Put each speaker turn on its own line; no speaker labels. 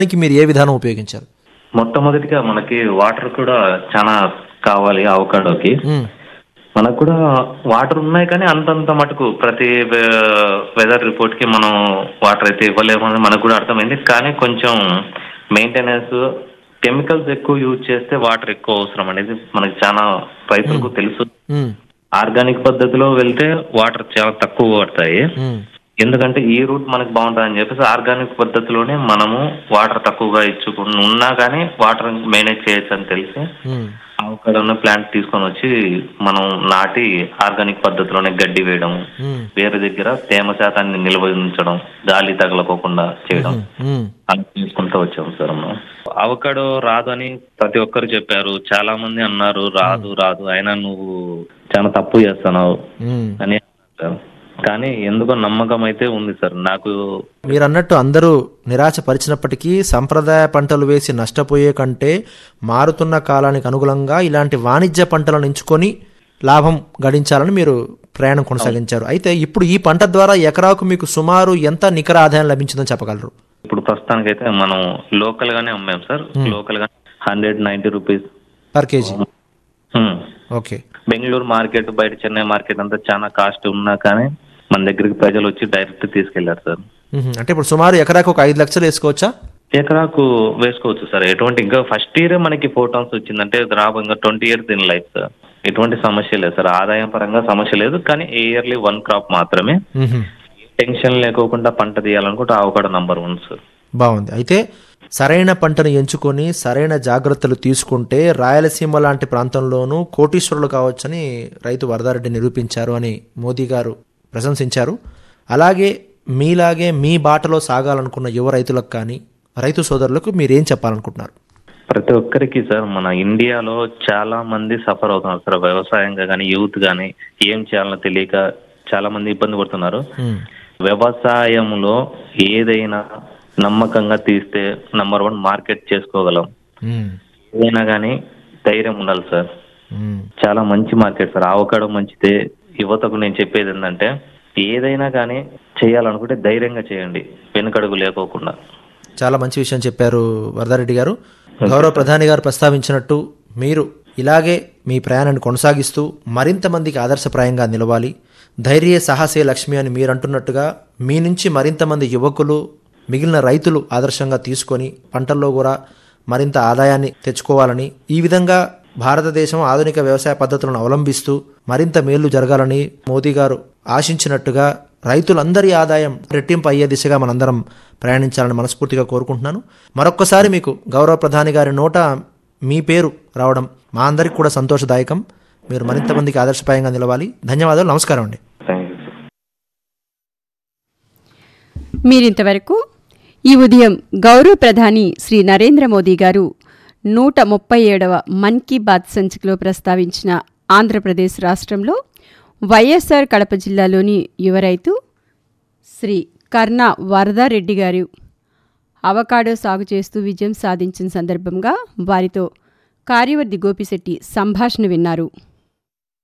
దానికి మీరు ఏ విధానం ఉపయోగించారు?
మొట్టమొదటిగా మనకి వాటర్ కూడా చాలా కావాలి అవకాడోకి. మనకు కూడా వాటర్ ఉన్నాయి కానీ అంతంత మటుకు ప్రతి వెదర్ రిపోర్ట్కి మనం వాటర్ అయితే ఇవ్వలేమని మనకు కూడా అర్థమైంది. కానీ కొంచెం మెయింటెనెన్స్, కెమికల్స్ ఎక్కువ యూజ్ చేస్తే వాటర్ ఎక్కువ అవసరం అనేది మనకి చాలా రైతులకు తెలుసు. ఆర్గానిక్ పద్ధతిలో వెళ్తే వాటర్ చాలా తక్కువ పడతాయి. ఎందుకంటే ఈ రూట్ మనకు బాగుంటుందని చెప్పేసి ఆర్గానిక్ పద్ధతిలోనే మనము వాటర్ తక్కువగా ఇచ్చుకుని ఉన్నా కానీ వాటర్ మేనేజ్ చేయొచ్చు అని తెలిసి అక్కడ ఉన్న ప్లాంట్ తీసుకొని వచ్చి మనం నాటి ఆర్గానిక్ పద్ధతిలోనే గడ్డి వేయడం, వేరే దగ్గర తేమ శాతాన్ని నిల్వ ఉంచడం, గాలి తగలకోకుండా చేయడం అలా తీసుకుంటూ వచ్చాము సార్. మనం అవకాడో రాదు అని ప్రతి ఒక్కరు చెప్పారు, చాలా మంది అన్నారు రాదు రాదు అయినా నువ్వు చాలా తప్పు చేస్తున్నావు అని అన్నారు. కానీ ఎందుకో నమ్మకం అయితే ఉంది సార్ నాకు.
మీరు అన్నట్టు అందరూ నిరాశపరిచినప్పటికీ సంప్రదాయ పంటలు వేసి నష్టపోయే కంటే మారుతున్న కాలానికి అనుగుణంగా ఇలాంటి వాణిజ్య పంటలను ఎంచుకొని లాభం గడించాలని మీరు ప్రయాణం కొనసాగించారు. అయితే ఇప్పుడు ఈ పంట ద్వారా ఎకరాకు మీకు సుమారు ఎంత నికర ఆదాయం లభించిందని చెప్పగలరు?
ఇప్పుడు ప్రస్తుతానికైతే మనం లోకల్ గానే అమ్మాం సార్. లోకల్ గా 190 rupees
per KG. Okay.
Bengaluru market, బయట చెన్నై మార్కెట్ అంతా చాలా కాస్ట్ ఉన్నా కానీ మన దగ్గరికి ప్రజలు వచ్చి డైరెక్ట్ తీసుకెళ్లారు సార్.
అంటే ఇప్పుడు సుమారు ఎకరాకు ఒక 5 లక్షలు వేసుకోవచ్చా?
ఎకరాకు వేసుకోవచ్చు సార్. ఎటువంటి ఇంకా ఫస్ట్ ఇయర్ మనకి 4 tons వచ్చిందంటే ఇంకా 20 years ఇన్ లైఫ్ సార్. ఎటువంటి సమస్య లేదు సార్, ఆదాయం పరంగా సమస్య లేదు. కానీ ఇయర్లీ 1 crop మాత్రమే. టెన్షన్ లేకోకుండా పంట తీయాలనుకుంటే అవకాడో నంబర్ 1 సార్.
బాగుంది. అయితే సరైన పంటను ఎంచుకొని సరైన జాగ్రత్తలు తీసుకుంటే రాయలసీమ లాంటి ప్రాంతంలోనూ కోటీశ్వరులు కావచ్చని రైతు వరదారెడ్డి నిరూపించారు అని మోదీ గారు ప్రశంసించారు. అలాగే మీలాగే మీ బాటలో సాగాలనుకున్న యువ రైతులకు కానీ రైతు సోదరులకు మీరేం చెప్పాలనుకుంటున్నారు?
ప్రతి ఒక్కరికి సార్, మన ఇండియాలో చాలా మంది సఫర్ అవుతున్నారు సార్. వ్యవసాయంగా కానీ యూత్ కానీ ఏం చేయాలో తెలియక చాలా మంది ఇబ్బంది పడుతున్నారు. వ్యవసాయంలో ఏదైనా నమ్మకంగా తీస్తే నంబర్ 1 మార్కెట్ చేసుకోగలం. ఏదైనా కానీ ధైర్యం ఉండాలి సార్. చాలా మంచి మార్కెట్ సార్ అవకాడో మంచిదే. యువతకు నేను చెప్పేది ఏంటంటే ఏదైనా కానీ చేయాలనుకుంటే ధైర్యంగా చేయండి, వెనుకడుగు లేకోకుండా.
చాలా మంచి విషయం చెప్పారు వరదారెడ్డి గారు. గౌరవ ప్రధాని గారు ప్రస్తావించినట్టు మీరు ఇలాగే మీ ప్రయాణాన్ని కొనసాగిస్తూ మరింత మందికి ఆదర్శప్రాయంగా నిలవాలి. ధైర్య సాహసే లక్ష్మి అని మీరు అంటున్నట్టుగా మీ నుంచి మరింత మంది యువకులు, మిగిలిన రైతులు ఆదర్శంగా తీసుకొని పంటల్లో కూడా మరింత ఆదాయాన్ని తెచ్చుకోవాలని, ఈ విధంగా భారతదేశం ఆధునిక వ్యవసాయ పద్ధతులను అవలంబిస్తూ మరింత మేలు జరగాలని మోదీ గారు ఆశించినట్టుగా రైతులందరి ఆదాయం రెట్టింపు అయ్యే దిశగా మనందరం ప్రయాణించాలని మనస్ఫూర్తిగా కోరుకుంటున్నాను. మరొక్కసారి మీకు గౌరవ ప్రధాని గారి నోట మీ పేరు రావడం మా అందరికి కూడా సంతోషదాయకం. మీరు మరింత మందికి ఆదర్శప్రాయంగా నిలవాలి. ధన్యవాదాలు. నమస్కారం అండి.
మీరింతవరకు ఈ ఉదయం గౌరవ ప్రధాని శ్రీ నరేంద్ర మోదీ గారు 137వ మన్ కీ బాత్ సంచికలో ప్రస్తావించిన ఆంధ్రప్రదేశ్ రాష్ట్రంలో వైఎస్ఆర్ కడప జిల్లాలోని యువ రైతు శ్రీ కర్ణ వరదారెడ్డి గారు అవకాడో సాగు చేస్తూ విజయం సాధించిన సందర్భంగా వారితో కార్యవర్ధి గోపిశెట్టి సంభాషణ విన్నారు.